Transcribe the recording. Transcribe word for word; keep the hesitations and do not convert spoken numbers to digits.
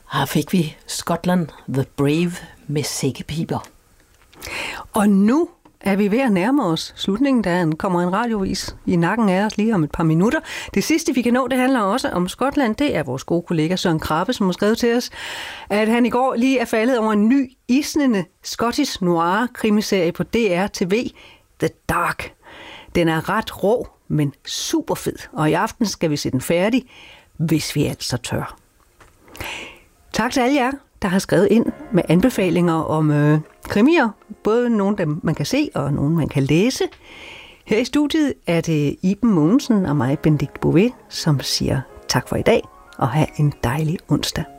Her fik vi Skotland The Brave med sækkepiber. Og nu er vi ved at nærme os slutningen, der kommer en radiovis i nakken af os lige om et par minutter. Det sidste, vi kan nå, det handler også om Skotland. Det er vores gode kollega Søren Krabbe, som har skrevet til os, at han i går lige er faldet over en ny, isnende Scottish noir-krimiserie på D R T V, The Dark. Den er ret rå, men super fed, og i aften skal vi se den færdig, hvis vi altså tør. Tak til alle jer, der har skrevet ind med anbefalinger om øh, krimier. Både nogle, dem man kan se, og nogle, man kan læse. Her i studiet er det Iben Mogensen og mig, Benedikte Bouvet, som siger tak for i dag, og have en dejlig onsdag.